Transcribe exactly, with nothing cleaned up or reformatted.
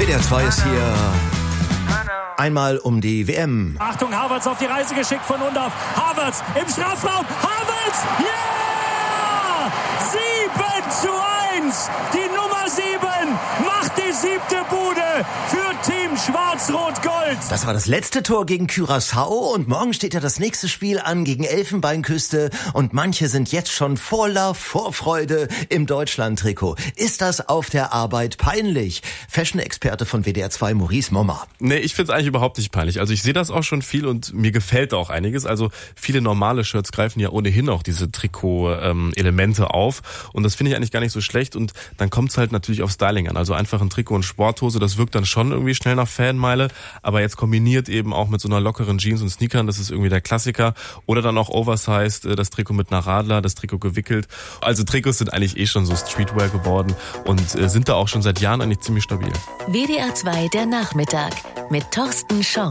D R zwei ist hier einmal um die W M. Achtung, Havertz auf die Reise geschickt von Undav. Havertz im Strafraum. Havertz! Ja! sieben zu eins! Die Nummer sieben macht die siebte Bude für Team Schwarz-Rot-Gold. Das war das letzte Tor gegen Curaçao und morgen steht ja das nächste Spiel an gegen Elfenbeinküste und manche sind jetzt schon voller Vorfreude im Deutschland-Trikot. Ist das auf der Arbeit peinlich? Fashion-Experte von W D R zwei, Maurice Mommer. Nee, ich find's eigentlich überhaupt nicht peinlich. Also ich sehe das auch schon viel und mir gefällt auch einiges. Also viele normale Shirts greifen ja ohnehin auch diese Trikot-Elemente ähm, auf und das finde ich eigentlich gar nicht so schlecht und dann kommt's halt natürlich auf Styling an. Also einfach ein Trikot und Sporthose, das wirkt dann schon irgendwie schnell nach Fanmeile, aber jetzt kombiniert eben auch mit so einer lockeren Jeans und Sneakern, das ist irgendwie der Klassiker. Oder dann auch oversized, das Trikot mit einer Radler, das Trikot gewickelt. Also Trikots sind eigentlich eh schon so Streetwear geworden und sind da auch schon seit Jahren eigentlich ziemlich stabil. W D R zwei der Nachmittag mit Thorsten Schorn.